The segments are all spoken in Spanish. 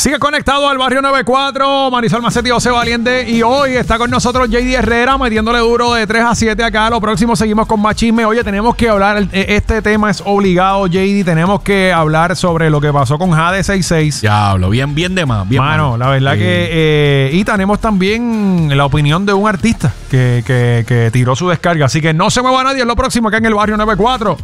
Sigue conectado al Barrio 94, Marisol Macetti, José Valiente, y hoy está con nosotros JD Herrera metiéndole duro de 3 a 7 acá. Lo próximo seguimos con más chisme. Oye, tenemos que hablar, este tema es obligado, JD, tenemos que hablar sobre lo que pasó con Jade 66. Diablo, bien de más. Mano, la verdad que... y tenemos también la opinión de un artista que tiró su descarga. Así que no se mueva nadie, es lo próximo acá en el Barrio 94.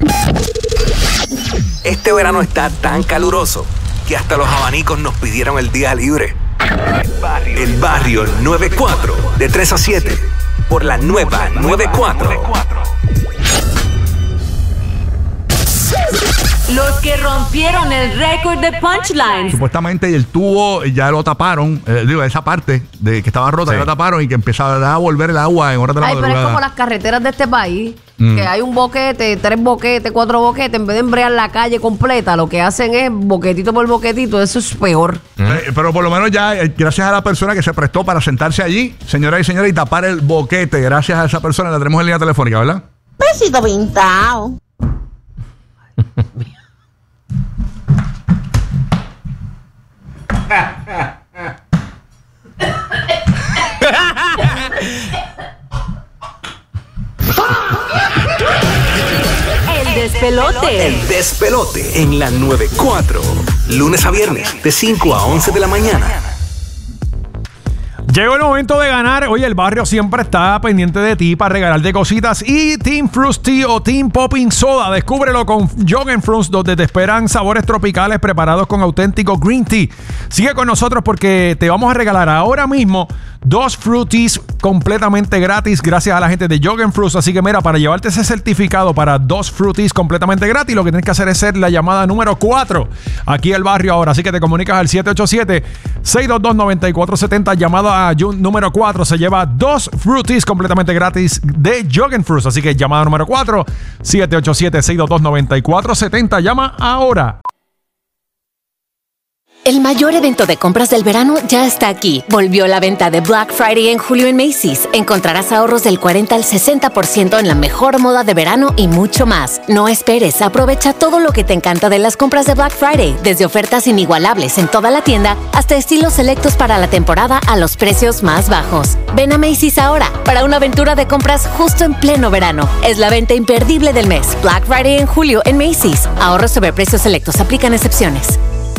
Este verano está tan caluroso que hasta los abanicos nos pidieron el día libre. El Barrio 94, de 3 a 7, por la nueva 94. Los que rompieron el récord de punchlines. Supuestamente el tubo ya lo taparon, esa parte de que estaba rota, ya lo taparon y que empezaba a volver el agua en horas de la madrugada. Pero es como las carreteras de este país, que hay un boquete, 3 boquetes, 4 boquetes, en vez de embrear la calle completa, lo que hacen es boquetito por boquetito. Eso es peor. Pero por lo menos ya, gracias a la persona que se prestó para sentarse allí, señoras y señores, y tapar el boquete, gracias a esa persona, la tenemos en línea telefónica, ¿verdad? Besito pintado. El despelote. El despelote en la 94. Lunes a viernes, de 5 a 11 de la mañana. Llegó el momento de ganar. Oye, el barrio siempre está pendiente de ti para regalarte cositas. Y Team Frosty o Team Popping Soda, descúbrelo con Jog & Fruits, donde te esperan sabores tropicales preparados con auténtico green tea. Sigue con nosotros porque te vamos a regalar ahora mismo 2 Fruities completamente gratis gracias a la gente de Jog & Fruits. Así que mira, para llevarte ese certificado para 2 Fruities completamente gratis, lo que tienes que hacer es ser la llamada número 4 aquí al barrio ahora. Así que te comunicas al 787-622-9470, llamada a número 4, se lleva 2 Fruities completamente gratis de Jog & Fruits. Así que llamada número 4, 787-622-9470, llama ahora. El mayor evento de compras del verano ya está aquí. Volvió la venta de Black Friday en julio en Macy's. Encontrarás ahorros del 40 al 60% en la mejor moda de verano y mucho más. No esperes, aprovecha todo lo que te encanta de las compras de Black Friday, desde ofertas inigualables en toda la tienda hasta estilos selectos para la temporada a los precios más bajos. Ven a Macy's ahora para una aventura de compras justo en pleno verano. Es la venta imperdible del mes. Black Friday en julio en Macy's. Ahorros sobre precios selectos. Aplican excepciones.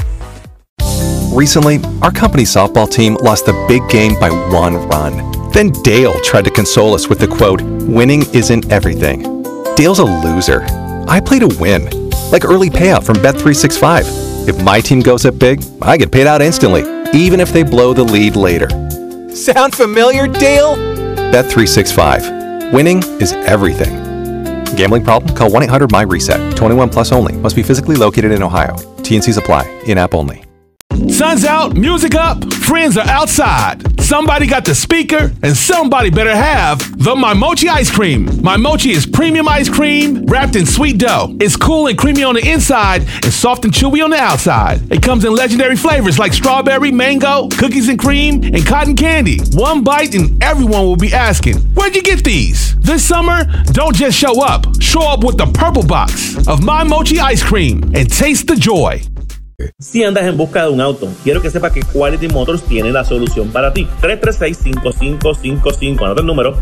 Recently, our company's softball team lost the big game by 1 run. Then Dale tried to console us with the quote, "Winning isn't everything." Dale's a loser. I play to win, like early payout from Bet365. If my team goes up big, I get paid out instantly, even if they blow the lead later. Sound familiar, Dale? Bet365. Winning is everything. Gambling problem? Call 1-800-MY-RESET. 21 plus only. Must be physically located in Ohio. TNCs apply. In-app only. Sun's out, music up, friends are outside. Somebody got the speaker, and somebody better have the My Mochi ice cream. My Mochi is premium ice cream wrapped in sweet dough. It's cool and creamy on the inside and soft and chewy on the outside. It comes in legendary flavors like strawberry, mango, cookies and cream, and cotton candy. One bite and everyone will be asking, where'd you get these? This summer, don't just show up with the purple box of My Mochi ice cream and taste the joy. Si andas en busca de un auto, quiero que sepas que Quality Motors tiene la solución para ti. 336-5555. Anota el número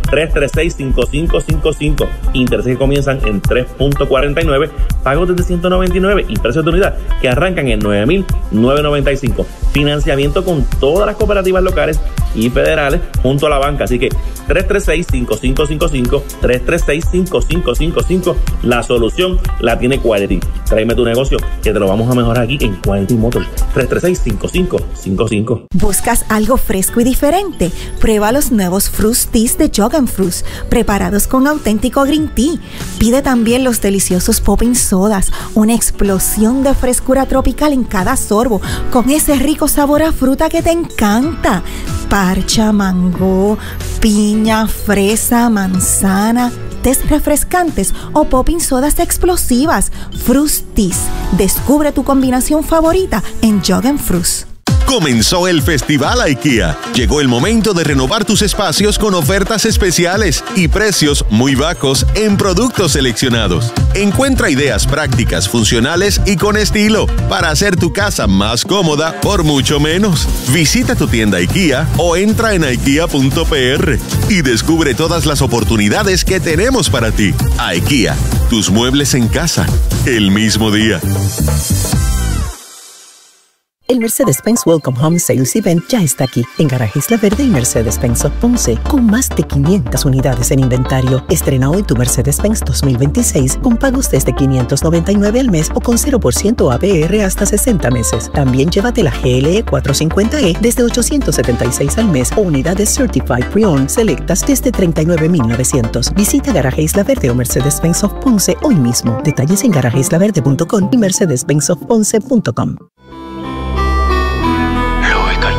336-5555. Intereses que comienzan en 3.49, pagos desde 199 y precios de unidad que arrancan en 9,995. Financiamiento con todas las cooperativas locales y federales junto a la banca. Así que 336-5555, 336-5555. La solución la tiene Quality. Tráeme tu negocio que te lo vamos a mejorar aquí en Quality Motors. 336-5555. ¿Buscas algo fresco y diferente? Prueba los nuevos Frosties de Jog & Fruits, preparados con auténtico green tea. Pide también los deliciosos Popping Sodas, una explosión de frescura tropical en cada sorbo, con ese rico sabor a fruta que te encanta. Parcha, mango, piña, fresa, manzana, tés refrescantes o Popping Sodas explosivas. Frosties. Descubre tu combinación favorita en Jog & Fruits. Comenzó el Festival IKEA. Llegó el momento de renovar tus espacios con ofertas especiales y precios muy bajos en productos seleccionados. Encuentra ideas prácticas, funcionales y con estilo para hacer tu casa más cómoda por mucho menos. Visita tu tienda IKEA o entra en ikea.pr y descubre todas las oportunidades que tenemos para ti. IKEA, tus muebles en casa, el mismo día. El Mercedes-Benz Welcome Home Sales Event ya está aquí, en Garaje Isla Verde y Mercedes-Benz of Ponce, con más de 500 unidades en inventario. Estrena hoy tu Mercedes-Benz 2026 con pagos desde $599 al mes o con 0% APR hasta 60 meses. También llévate la GLE 450E desde $876 al mes o unidades Certified Pre-Owned selectas desde $39,900. Visita Garaje Isla Verde o Mercedes-Benz of Ponce hoy mismo. Detalles en garajeislaverde.com y mercedes-benzofponce.com.